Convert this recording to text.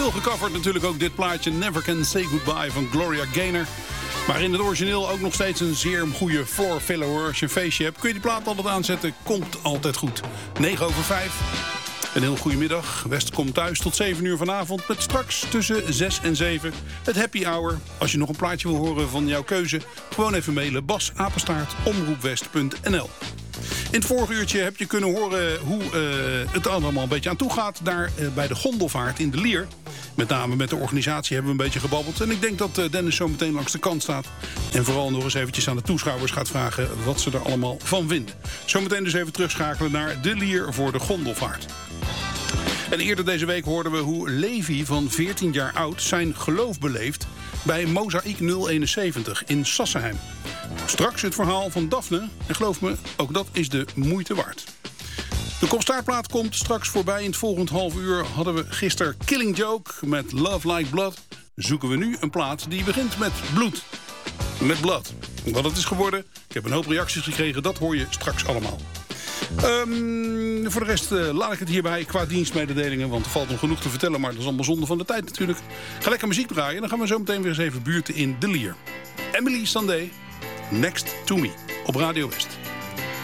Veel gecoverd natuurlijk ook dit plaatje Never Can Say Goodbye van Gloria Gaynor. Maar in het origineel ook nog steeds een zeer goede floor filler hoor. Als je een feestje hebt kun je die plaat altijd aanzetten. Komt altijd goed. 5:09. Een heel goede middag. West komt thuis tot 7 uur vanavond. Met straks tussen 6 en 7 het happy hour. Als je nog een plaatje wil horen van jouw keuze, gewoon even mailen bas@omroepwest.nl. In het vorige uurtje heb je kunnen horen hoe het allemaal een beetje aan toe gaat. Daar bij de gondelvaart in de Lier. Met name met de organisatie hebben we een beetje gebabbeld. En ik denk dat Dennis zo meteen langs de kant staat. En vooral nog eens eventjes aan de toeschouwers gaat vragen wat ze er allemaal van vinden. Zometeen dus even terugschakelen naar de Lier voor de gondelvaart. En eerder deze week hoorden we hoe Levi van 14 jaar oud zijn geloof beleeft bij Mozaïek 071 in Sassenheim. Straks het verhaal van Daphne. En geloof me, ook dat is de moeite waard. De kopstaartplaat komt straks voorbij. In het volgend half uur hadden we gisteren Killing Joke met Love Like Blood. Zoeken we nu een plaat die begint met bloed. Met blood. Wat het is geworden, ik heb een hoop reacties gekregen. Dat hoor je straks allemaal. Voor de rest laat ik het hierbij qua dienstmededelingen. Want er valt nog genoeg te vertellen, maar dat is allemaal zonde van de tijd natuurlijk. Ga lekker muziek draaien. Dan gaan we zo meteen weer eens even buurten in de Lier. Emily Sandé, Next to Me op Radio West.